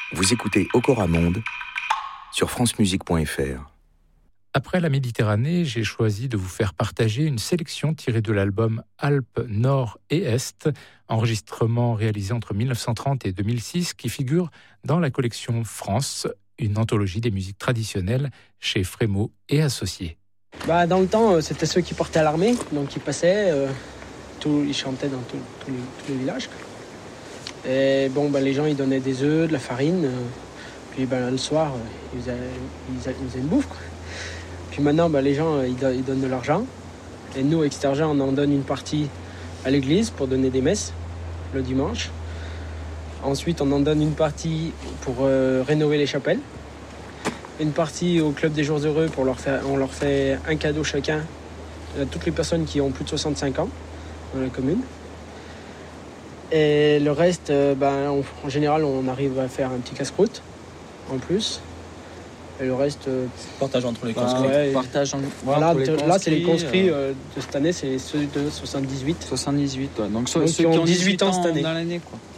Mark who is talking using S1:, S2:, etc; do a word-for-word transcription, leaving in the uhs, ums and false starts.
S1: Vous écoutez Okora Monde sur francemusique point f r.
S2: Après la Méditerranée, j'ai choisi de vous faire partager une sélection tirée de l'album Alpes Nord et Est, enregistrement réalisé entre mille neuf cent trente et deux mille six, qui figure dans la collection France, une anthologie des musiques traditionnelles chez Frémaux et Associés.
S3: Bah, dans le temps, c'était ceux qui portaient à l'armée, donc ils passaient, euh, tout, ils chantaient dans tout, tout les, tous les villages. Et bon, bah, les gens ils donnaient des œufs, de la farine, euh, puis bah, le soir, ils faisaient, ils faisaient, ils faisaient une bouffe, quoi. Puis maintenant, bah, les gens ils, do- ils donnent de l'argent, et nous, avec cet argent, on en donne une partie à l'église pour donner des messes le dimanche. Ensuite, on en donne une partie pour euh, rénover les chapelles. Une partie au Club des Jours Heureux, pour leur faire, on leur fait un cadeau chacun à toutes les personnes qui ont plus de soixante-cinq ans dans la commune. Et le reste, euh, ben, on, en général, on arrive à faire un petit casse-croûte en plus. Et le reste... Euh,
S4: partage entre les
S3: bah,
S4: conscrits.
S3: ouais,
S5: Partage en...
S3: voilà,
S5: entre les
S3: t- là, c'est les conscrits
S5: euh,
S3: euh, de cette année, c'est ceux de soixante-dix-huit.
S5: soixante-dix-huit, ouais. Donc, ceux,
S3: Donc,
S5: ceux
S3: qui
S5: qui
S3: ont
S5: ont
S3: dix-huit ans cette année.
S5: dans l'année, quoi.